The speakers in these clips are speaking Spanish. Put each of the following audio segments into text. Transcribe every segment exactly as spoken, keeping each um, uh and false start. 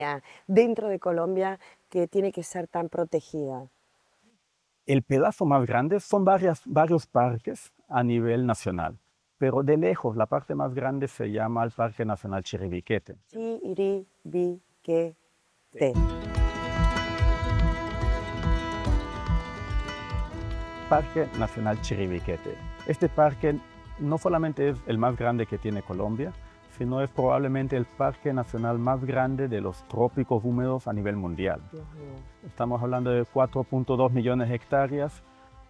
dentro de Colombia que tiene que ser tan protegida? El pedazo más grande son varias, varios parques a nivel nacional, pero de lejos la parte más grande se llama el Parque Nacional Chiribiquete. Chiribiquete. Parque Nacional Chiribiquete. Este parque no solamente es el más grande que tiene Colombia, sino es probablemente el parque nacional más grande de los trópicos húmedos a nivel mundial. Uh-huh. Estamos hablando de cuatro punto dos millones de hectáreas.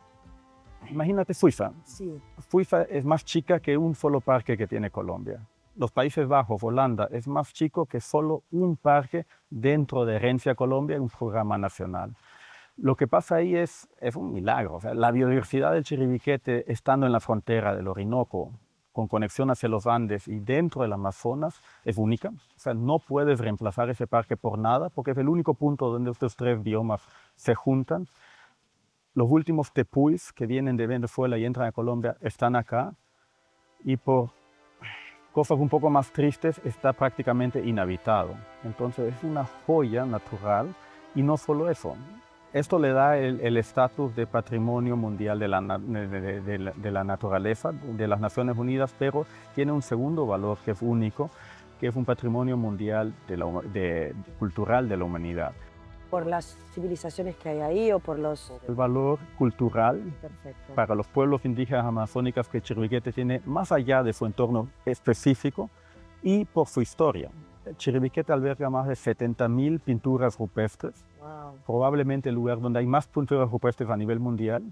Imagínate Suiza. Sí. Suiza es más chica que un solo parque que tiene Colombia. Los Países Bajos, Holanda, es más chico que solo un parque dentro de Herencia Colombia en un programa nacional. Lo que pasa ahí es, es un milagro. O sea, la biodiversidad del Chiribiquete, estando en la frontera del Orinoco, con conexión hacia los Andes y dentro del Amazonas, es única. O sea, no puedes reemplazar ese parque por nada, porque es el único punto donde estos tres biomas se juntan. Los últimos tepuis que vienen de Venezuela y entran a Colombia están acá, y por cosas un poco más tristes está prácticamente inhabitado. Entonces es una joya natural, y no solo eso. Esto le da el estatus de Patrimonio Mundial de la, de, de, de, la, de la Naturaleza de las Naciones Unidas, pero tiene un segundo valor que es único, que es un Patrimonio Mundial de la, de, cultural de la humanidad. ¿Por las civilizaciones que hay ahí o por los...? El valor cultural. Perfecto. Para los pueblos indígenas amazónicos que Chiribiquete tiene, más allá de su entorno específico y por su historia. Chiribiquete alberga más de setenta mil pinturas rupestres. Wow. Probablemente el lugar donde hay más pinturas rupestres a nivel mundial,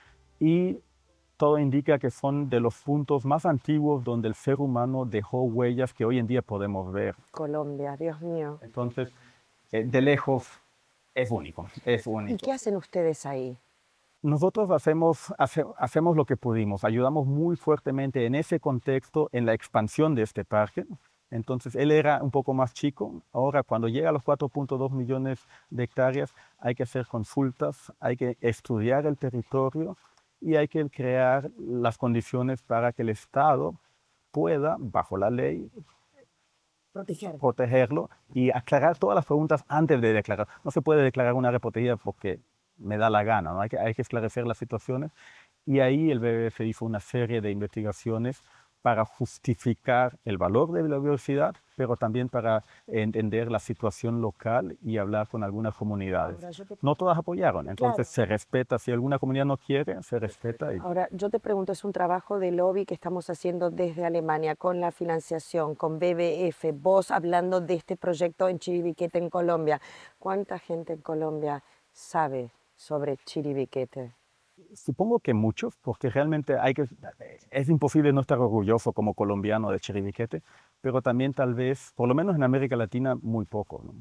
y todo indica que son de los puntos más antiguos donde el ser humano dejó huellas que hoy en día podemos ver. Colombia, Dios mío. Entonces, eh, de lejos es único, es único. ¿Y qué hacen ustedes ahí? Nosotros hacemos, hace, hacemos lo que pudimos, ayudamos muy fuertemente en ese contexto, en la expansión de este parque. Entonces, él era un poco más chico. Ahora, cuando llega a los cuatro punto dos millones de hectáreas, hay que hacer consultas, hay que estudiar el territorio y hay que crear las condiciones para que el Estado pueda, bajo la ley, Proteger. protegerlo y aclarar todas las preguntas antes de declarar. No se puede declarar una área protegida porque me da la gana, ¿no? Hay que, hay que esclarecer las situaciones. Y ahí el B B F hizo una serie de investigaciones para justificar el valor de la biodiversidad, pero también para entender la situación local y hablar con algunas comunidades. Te... No todas apoyaron, entonces claro, se respeta. Si alguna comunidad no quiere, se respeta. Y... Ahora, yo te pregunto, es un trabajo de lobby que estamos haciendo desde Alemania, con la financiación, con B B F, vos hablando de este proyecto en Chiribiquete, en Colombia. ¿Cuánta gente en Colombia sabe sobre Chiribiquete? Supongo que muchos, porque realmente hay que, es imposible no estar orgulloso como colombiano de Chiribiquete, pero también tal vez, por lo menos en América Latina, muy poco, ¿no?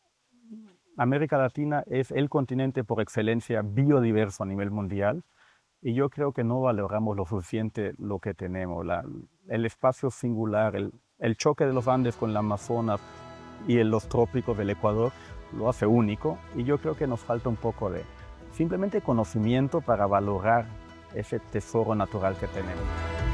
América Latina es el continente por excelencia biodiverso a nivel mundial, y yo creo que no valoramos lo suficiente lo que tenemos. La, el espacio singular, el, el choque de los Andes con el Amazonas y en los trópicos del Ecuador lo hace único, y yo creo que nos falta un poco de simplemente conocimiento para valorar ese tesoro natural que tenemos.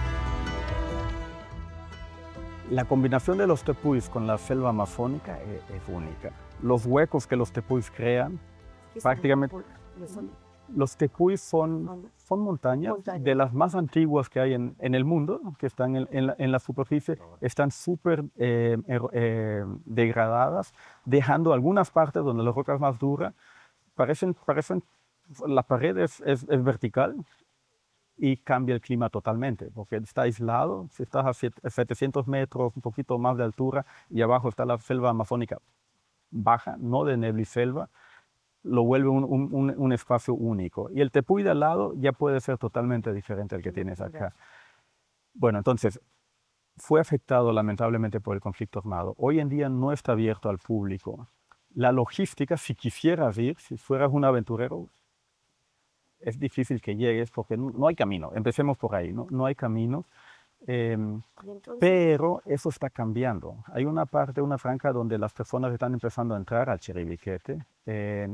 La combinación de los tepuis con la selva amazónica es, es única. Los huecos que los tepuis crean, prácticamente... Los tepuis son, son montañas, montañas de las más antiguas que hay en, en el mundo, que están en, en, la, en la superficie, están súper eh, eh, degradadas, dejando algunas partes donde las rocas más duras parecen, parecen la pared es, es, es vertical, y cambia el clima totalmente, porque está aislado. Si estás a setecientos metros, un poquito más de altura, y abajo está la selva amazónica baja, no de nebliselva, lo vuelve un, un, un espacio único. Y el tepuy de al lado ya puede ser totalmente diferente al que tienes acá. Bueno, entonces, fue afectado lamentablemente por el conflicto armado. Hoy en día no está abierto al público. La logística, si quisieras ir, si fueras un aventurero, es difícil que llegues porque no, no hay camino. Empecemos por ahí, no, no hay camino. Eh, pero eso está cambiando. Hay una parte, una franja donde las personas están empezando a entrar al Chiribiquete, eh,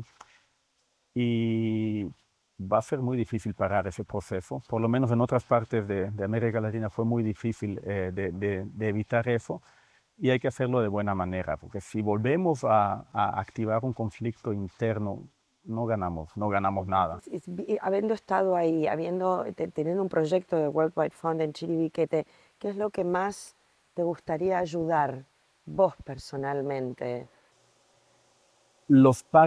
y va a ser muy difícil parar ese proceso. Por lo menos en otras partes de, de América Latina fue muy difícil eh, de, de, de evitar eso. y hay que hacerlo de buena manera, porque si volvemos a, a activar un conflicto interno, no ganamos, no ganamos nada. Es- vi- Habiendo estado ahí, habiendo, te- teniendo un proyecto de World Wide Fund en Chiribiquete, ¿qué es lo que más te gustaría ayudar vos personalmente? Los